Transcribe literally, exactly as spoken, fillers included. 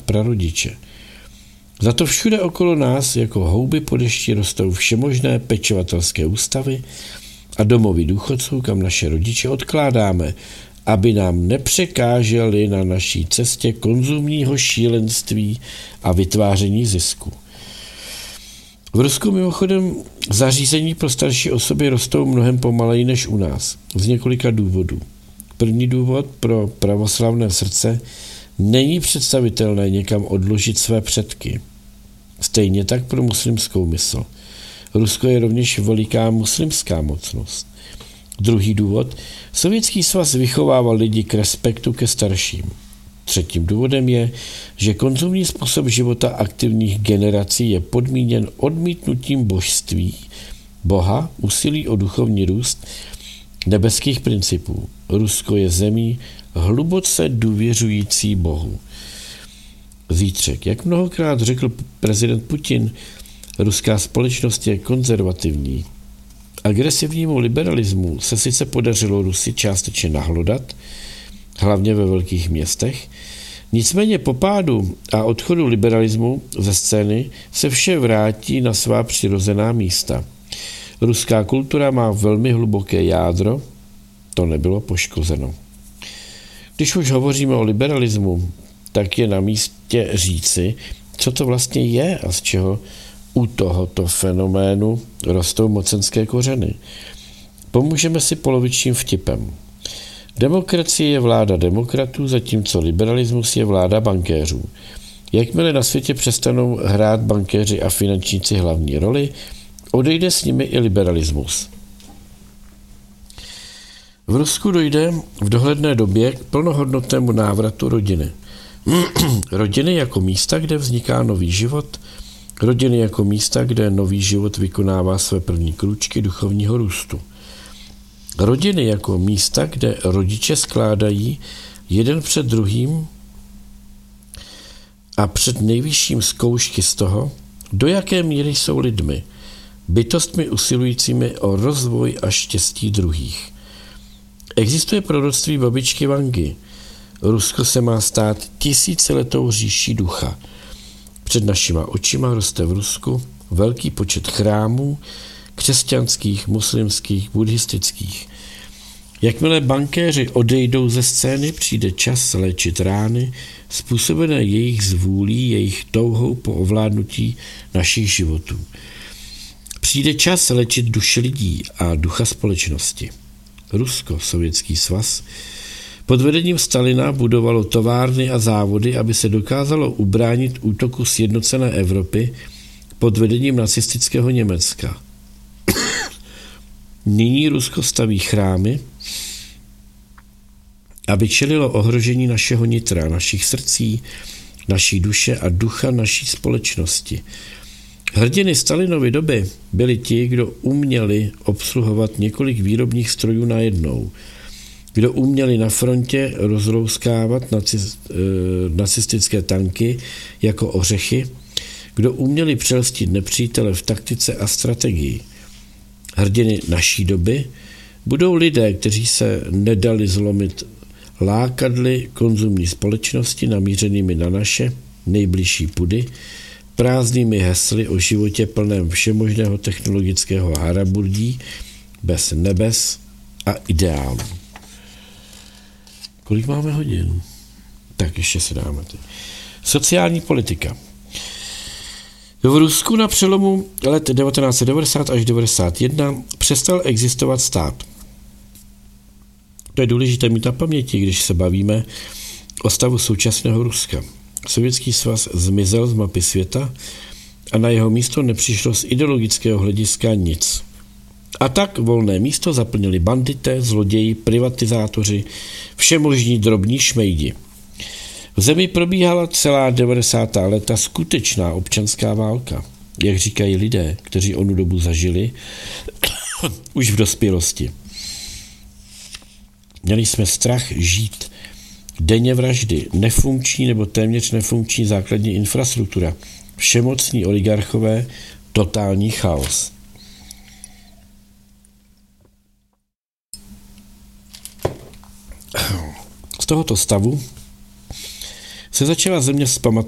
prarodiče. Za to všude okolo nás jako houby po dešti rostou všemožné pečovatelské ústavy a domovy důchodců, kam naše rodiče odkládáme, aby nám nepřekáželi na naší cestě konzumního šílenství a vytváření zisku. V Rusku mimochodem zařízení pro starší osoby rostou mnohem pomaleji než u nás, z několika důvodů. První důvod: pro pravoslavné srdce není představitelné někam odložit své předky. Stejně tak pro muslimskou mysl. Rusko je rovněž veliká muslimská mocnost. Druhý důvod: Sovětský svaz vychovával lidi k respektu ke starším. Třetím důvodem je, že konzumní způsob života aktivních generací je podmíněn odmítnutím božství, Boha, úsilí o duchovní růst, nebeských principů. Rusko je zemí hluboce důvěřující Bohu. Zítřek. Jak mnohokrát řekl prezident Putin, ruská společnost je konzervativní. Agresivnímu liberalismu se sice podařilo Rusy částečně nahlodat, hlavně ve velkých městech, nicméně po pádu a odchodu liberalismu ze scény se vše vrátí na svá přirozená místa. Ruská kultura má velmi hluboké jádro, to nebylo poškozeno. Když už hovoříme o liberalismu, tak je na místě říci, co to vlastně je a z čeho u tohoto fenoménu rostou mocenské kořeny. Pomůžeme si polovičním vtipem. Demokracie je vláda demokratů, zatímco liberalismus je vláda bankéřů. Jakmile na světě přestanou hrát bankéři a finančníci hlavní roli, odejde s nimi i liberalismus. V Rusku dojde v dohledné době k plnohodnotnému návratu rodiny. Rodiny jako místa, kde vzniká nový život, rodiny jako místa, kde nový život vykonává své první krůčky duchovního růstu. Rodiny jako místa, kde rodiče skládají jeden před druhým a před nejvyšším zkoušky z toho, do jaké míry jsou lidmi, bytostmi usilujícími o rozvoj a štěstí druhých. Existuje proroctví babičky Vangy. Rusko se má stát tisíciletou říší ducha. Před našima očima roste v Rusku velký počet chrámů, křesťanských, muslimských, buddhistických. Jakmile bankéři odejdou ze scény, přijde čas léčit rány, způsobené jejich zvůlí, jejich touhou po ovládnutí našich životů. Přijde čas léčit duše lidí a ducha společnosti. Rusko, Sovětský svaz, pod vedením Stalina budovalo továrny a závody, aby se dokázalo ubránit útoku sjednocené Evropy pod vedením nacistického Německa. Nyní Rusko staví chrámy, aby čelilo ohrožení našeho nitra, našich srdcí, naší duše a ducha naší společnosti. Hrdiny Stalinovy doby byli ti, kdo uměli obsluhovat několik výrobních strojů najednou, kdo uměli na frontě rozlouskávat nacistické tanky jako ořechy, kdo uměli přelstit nepřítele v taktice a strategii. Hrdiny naší doby budou lidé, kteří se nedali zlomit lákadly konzumní společnosti namířenými na naše nejbližší pudy, prázdnými hesly o životě plném všemožného technologického haraburdí, bez nebes a ideálů. Kolik máme hodin? Tak ještě se dáme. Sociální politika. V Rusku na přelomu let devatenáct set devadesát až devadesát jedna přestal existovat stát. To je důležité mít na paměti, když se bavíme o stavu současného Ruska. Sovětský svaz zmizel z mapy světa a na jeho místo nepřišlo z ideologického hlediska nic. A tak volné místo zaplnili bandité, zloději, privatizátoři, všemožní drobní šmejdi. V zemi probíhala celá devadesátá léta skutečná občanská válka, jak říkají lidé, kteří onu dobu zažili už v dospělosti. Měli jsme strach žít, denně vraždy, nefunkční nebo téměř nefunkční základní infrastruktura, všemocní oligarchové, totální chaos. Z tohoto stavu se začala země vzpamatovat